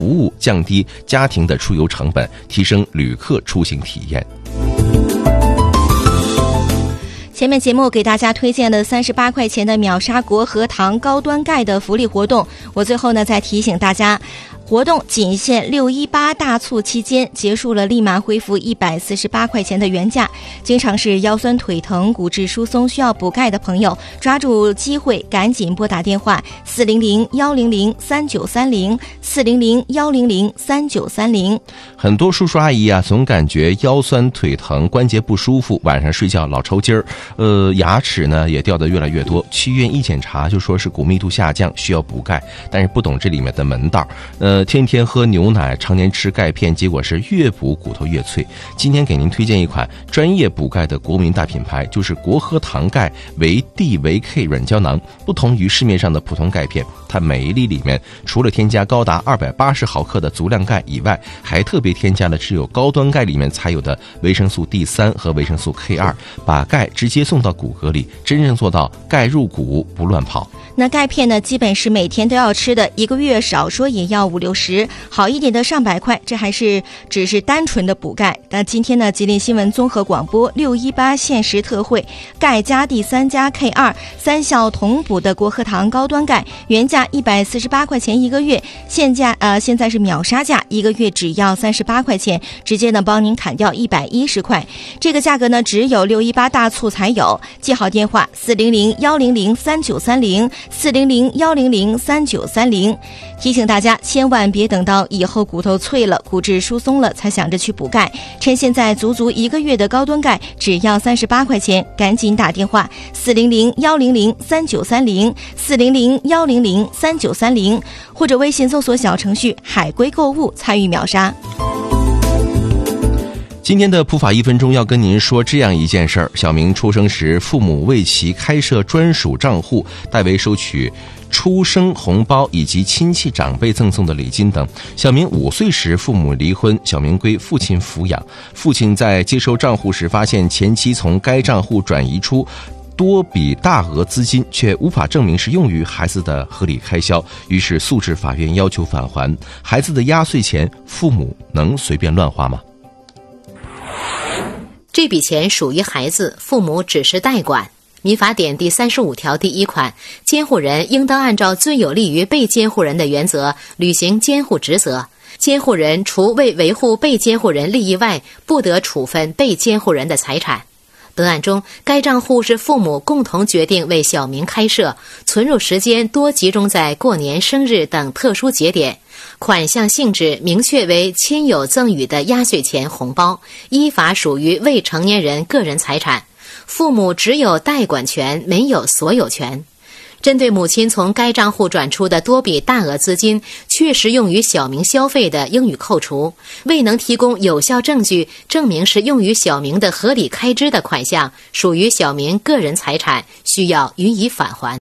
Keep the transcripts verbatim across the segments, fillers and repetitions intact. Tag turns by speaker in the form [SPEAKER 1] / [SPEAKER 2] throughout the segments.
[SPEAKER 1] 服务，降低家庭的出游成本，提升旅客出行体验。
[SPEAKER 2] 前面节目给大家推荐了三十八块钱的秒杀国和堂高端钙的福利活动，我最后呢再提醒大家，活动仅限六一八大促期间，结束了立马恢复一百四十八块钱的原价。经常是腰酸腿疼、骨质疏松需要补钙的朋友，抓住机会赶紧拨打电话四零零幺零零三九三零四零零幺零零三九三零。
[SPEAKER 1] 很多叔叔阿姨啊，总感觉腰酸腿疼、关节不舒服，晚上睡觉老抽筋儿，呃，牙齿呢也掉得越来越多。去医院一检查就说是骨密度下降，需要补钙，但是不懂这里面的门道，呃。天天喝牛奶，常年吃钙片，结果是越补骨头越脆。今天给您推荐一款专业补钙的国民大品牌，就是国和堂钙维 D 维 K 软胶囊。不同于市面上的普通钙片，它每一粒里面除了添加高达二百八十毫克的足量钙以外，还特别添加了只有高端钙里面才有的维生素 D 三 和维生素 K 二，把钙直接送到骨骼里，真正做到钙入骨不乱跑。
[SPEAKER 2] 那钙片呢，基本是每天都要吃的，一个月少说也要五六十，好一点的上百块，这还是只是单纯的补钙。那今天呢，吉林新闻综合广播六一八限时特惠，钙加 D 三 加 K 二 三效同补的国和堂高端钙，原价一百四十八块钱一个月，现价呃现在是秒杀价，一个月只要三十八块钱，直接呢帮您砍掉一百一十块。这个价格呢，只有六一八大促才有，记好电话四零零幺零零三九三零。四零零幺零零三九三零。提醒大家千万别等到以后骨头脆了、骨质疏松了才想着去补钙，趁现在足足一个月的高端钙只要三十八块钱，赶紧打电话四零零幺零零三九三零 四零零幺零零三九三零，或者微信搜索小程序海龟购物参与秒杀。
[SPEAKER 1] 今天的普法一分钟要跟您说这样一件事儿：小明出生时，父母为其开设专属账户，代为收取出生红包以及亲戚长辈赠送的礼金等。小明五岁时，父母离婚，小明归父亲抚养。父亲在接收账户时，发现前妻从该账户转移出多笔大额资金，却无法证明是用于孩子的合理开销，于是诉至法院要求返还。孩子的压岁钱，父母能随便乱花吗？
[SPEAKER 3] 这笔钱属于孩子，父母只是代管。民法典第三十五条第一款，监护人应当按照最有利于被监护人的原则履行监护职责。监护人除为维护被监护人利益外，不得处分被监护人的财产。本案中，该账户是父母共同决定为小明开设，存入时间多集中在过年、生日等特殊节点，款项性质明确为亲友赠与的压岁钱、红包，依法属于未成年人个人财产，父母只有代管权，没有所有权。针对母亲从该账户转出的多笔大额资金确实用于小明消费的，应予扣除；未能提供有效证据证明是用于小明的合理开支的款项属于小明个人财产，需要予以返还。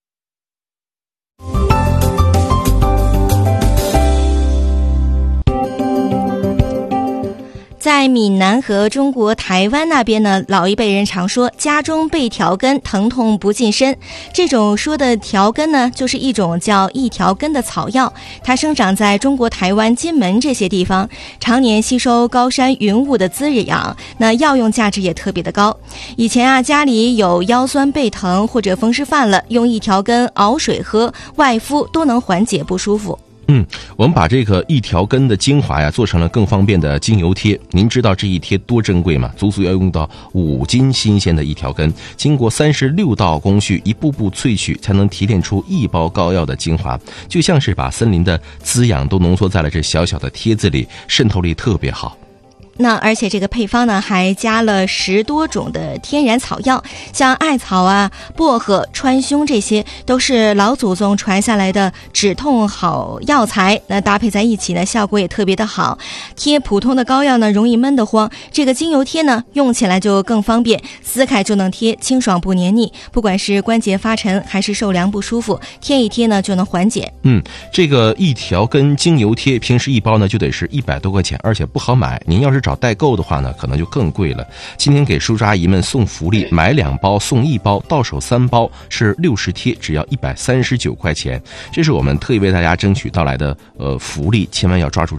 [SPEAKER 2] 在闽南和中国台湾那边呢，老一辈人常说家中被条根，疼痛不近身。这种说的条根呢，就是一种叫一条根的草药，它生长在中国台湾、金门这些地方，常年吸收高山云雾的滋养，那药用价值也特别的高。以前啊，家里有腰酸背疼或者风湿犯了，用一条根熬水喝，外敷都能缓解不舒服。
[SPEAKER 1] 嗯，我们把这个一条根的精华呀做成了更方便的精油贴。您知道这一贴多珍贵吗？足足要用到五斤新鲜的一条根，经过三十六道工序，一步步萃取，才能提炼出一包膏药的精华，就像是把森林的滋养都浓缩在了这小小的贴子里，渗透力特别好。
[SPEAKER 2] 那而且这个配方呢，还加了十多种的天然草药，像艾草啊、薄荷、川芎，这些都是老祖宗传下来的止痛好药材。那搭配在一起呢，效果也特别的好。贴普通的膏药呢，容易闷得慌，这个精油贴呢，用起来就更方便，撕开就能贴，清爽不黏腻。不管是关节发沉还是受凉不舒服，贴一贴呢就能缓解。
[SPEAKER 1] 嗯，这个一条根精油贴，平时一包呢就得是一百多块钱，而且不好买。您要是找找代购的话呢，可能就更贵了。今天给叔叔阿姨们送福利，买两包送一包，到手三包是六十贴，只要一百三十九块钱。这是我们特意为大家争取到来的呃福利，千万要抓住